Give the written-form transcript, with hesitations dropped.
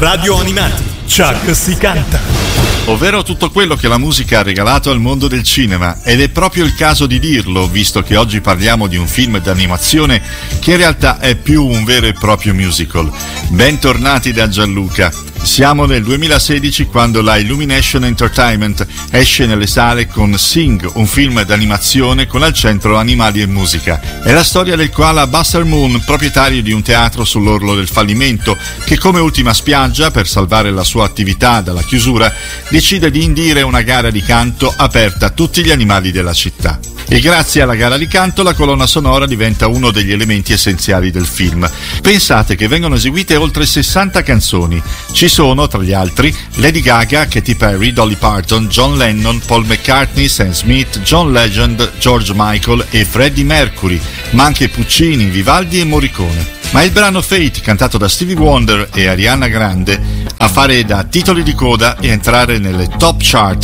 Radio Animati, Chuck si canta. Ovvero tutto quello che la musica ha regalato al mondo del cinema, ed è proprio il caso di dirlo, visto che oggi parliamo di un film d'animazione che in realtà è più un vero e proprio musical. Bentornati da Gianluca. Siamo nel 2016 quando la Illumination Entertainment esce nelle sale con Sing, un film d'animazione con al centro animali e musica. È la storia del koala Buster Moon, proprietario di un teatro sull'orlo del fallimento, che come ultima spiaggia, per salvare la sua attività dalla chiusura, decide di indire una gara di canto aperta a tutti gli animali della città. E grazie alla gara di canto la colonna sonora diventa uno degli elementi essenziali del film. Pensate che vengono eseguite oltre 60 canzoni. Ci sono, tra gli altri, Lady Gaga, Katy Perry, Dolly Parton, John Lennon, Paul McCartney, Sam Smith, John Legend, George Michael e Freddie Mercury, ma anche Puccini, Vivaldi e Morricone. Ma il brano Fate, cantato da Stevie Wonder e Ariana Grande, a fare da titoli di coda e entrare nelle top chart